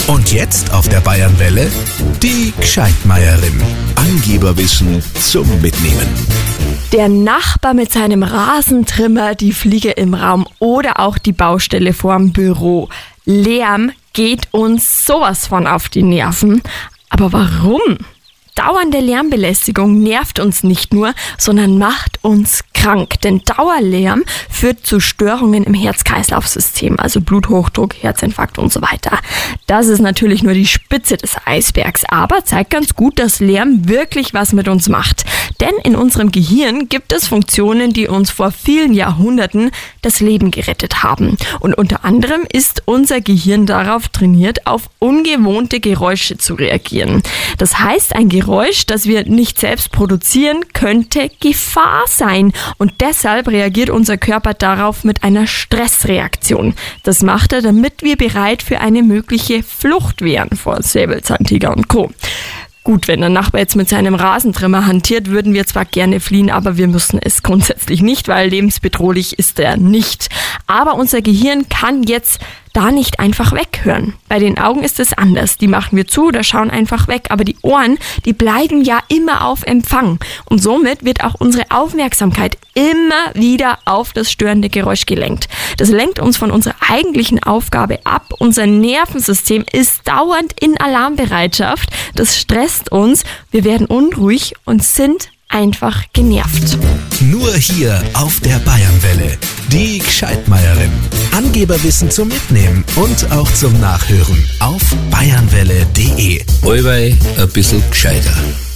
Und jetzt auf der Bayernwelle die Gscheidmeierin. Angeberwissen zum Mitnehmen. Der Nachbar mit seinem Rasentrimmer, die Fliege im Raum oder auch die Baustelle vorm Büro. Lärm geht uns sowas von auf die Nerven. Aber warum? Dauernde Lärmbelästigung nervt uns nicht nur, sondern macht uns krank. Denn Dauerlärm führt zu Störungen im Herz-Kreislauf-System, also Bluthochdruck, Herzinfarkt und so weiter. Das ist natürlich nur die Spitze des Eisbergs, aber zeigt ganz gut, dass Lärm wirklich was mit uns macht. Denn in unserem Gehirn gibt es Funktionen, die uns vor vielen Jahrhunderten das Leben gerettet haben. Und unter anderem ist unser Gehirn darauf trainiert, auf ungewohnte Geräusche zu reagieren. Das heißt, ein Geräusch, das wir nicht selbst produzieren, könnte Gefahr sein. Und deshalb reagiert unser Körper darauf mit einer Stressreaktion. Das macht er, damit wir bereit für eine mögliche Flucht wären vor Säbelzahntiger und Co. Gut, wenn der Nachbar jetzt mit seinem Rasentrimmer hantiert, würden wir zwar gerne fliehen, aber wir müssen es grundsätzlich nicht, weil lebensbedrohlich ist er nicht. Aber unser Gehirn kann jetzt da nicht einfach weghören. Bei den Augen ist es anders. Die machen wir zu oder schauen einfach weg. Aber die Ohren, die bleiben ja immer auf Empfang. Und somit wird auch unsere Aufmerksamkeit immer wieder auf das störende Geräusch gelenkt. Das lenkt uns von unserer eigentlichen Aufgabe ab. Unser Nervensystem ist dauernd in Alarmbereitschaft. Das stresst uns. Wir werden unruhig und sind einfach genervt. Nur hier auf der Bayernwelle. Die Gscheidmeierin. Angeberwissen zum Mitnehmen und auch zum Nachhören auf bayernwelle.de. Allweil ein bisschen gescheiter.